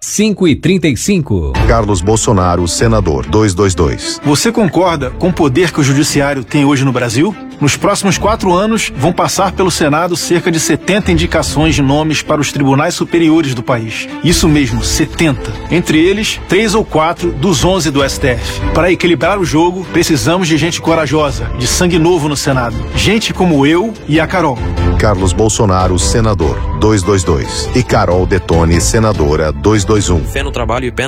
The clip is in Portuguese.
5h35. Carlos Bolsonaro, senador, 222. Você concorda com o poder que o judiciário tem hoje no Brasil? Nos próximos 4 anos, vão passar pelo Senado cerca de 70 indicações de nomes para os tribunais superiores do país. Isso mesmo, 70. Entre eles, 3 ou 4 dos 11 do STF. Para equilibrar o jogo, precisamos de gente corajosa, de sangue novo no Senado. Gente como eu e a Carol. Carlos Bolsonaro, senador, 222. E Carol Detone, senadora, 221. Fé no trabalho e pé